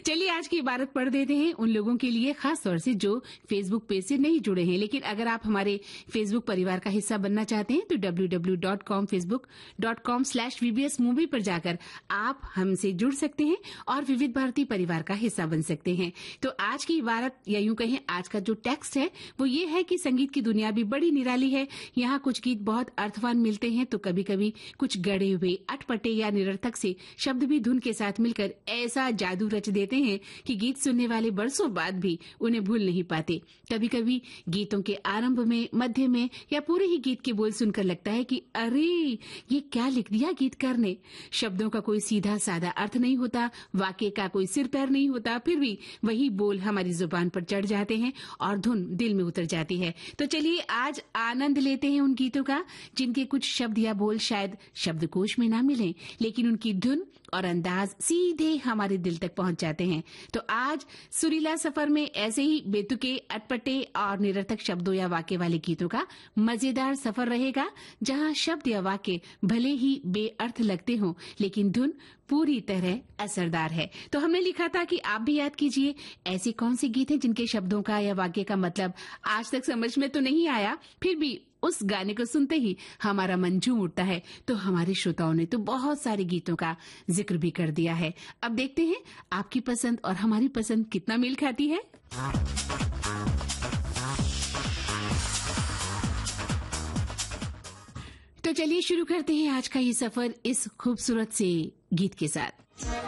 चलिए आज की इबारत पढ़ देते हैं उन लोगों के लिए, खास तौर से जो फेसबुक पेज से नहीं जुड़े हैं। लेकिन अगर आप हमारे फेसबुक परिवार का हिस्सा बनना चाहते हैं तो www.facebook.com/VBS मूवी पर जाकर आप हमसे जुड़ सकते हैं और विविध भारती परिवार का हिस्सा बन सकते हैं। तो आज की इबारत या यूं कहें आज का जो टेक्स्ट है वो ये है कि संगीत की दुनिया भी बड़ी निराली है। यहाँ कुछ गीत बहुत अर्थवान मिलते हैं तो कभी कभी कुछ गड़े हुए, अटपटे या निरर्थक से शब्द भी धुन के साथ मिलकर ऐसा जादू रच देते हैं कि गीत सुनने वाले बरसों बाद भी उन्हें भूल नहीं पाते। कभी कभी गीतों के आरंभ में, मध्य में या पूरे ही गीत के बोल सुनकर लगता है कि अरे ये क्या लिख दिया गीतकार ने। शब्दों का कोई सीधा साधा अर्थ नहीं होता, वाक्य का कोई सिर पैर नहीं होता, फिर भी वही बोल हमारी जुबान पर चढ़ जाते हैं और धुन दिल में उतर जाती है। तो चलिए आज आनंद लेते हैं उन गीतों का जिनके कुछ शब्द या बोल शायद शब्दकोश में ना मिले, लेकिन उनकी धुन और अंदाज सीधे हमारे दिल तक पहुंच जाते हैं। तो आज सुरीला सफर में ऐसे ही बेतुके, अटपटे और निरर्थक शब्दों या वाक्य वाले गीतों का मजेदार सफर रहेगा, जहां शब्द या वाक्य भले ही बेअर्थ लगते हों लेकिन धुन पूरी तरह असरदार है। तो हमने लिखा था कि आप भी याद कीजिए ऐसे कौन से गीत हैं जिनके शब्दों का या वाक्य का मतलब आज तक समझ में तो नहीं आया, फिर भी उस गाने को सुनते ही हमारा मन झूम उठता है। तो हमारे श्रोताओं ने तो बहुत सारे गीतों का जिक्र भी कर दिया है। अब देखते हैं आपकी पसंद और हमारी पसंद कितना मेल खाती है। तो चलिए शुरू करते हैं आज का ये सफर इस खूबसूरत से गीत के साथ।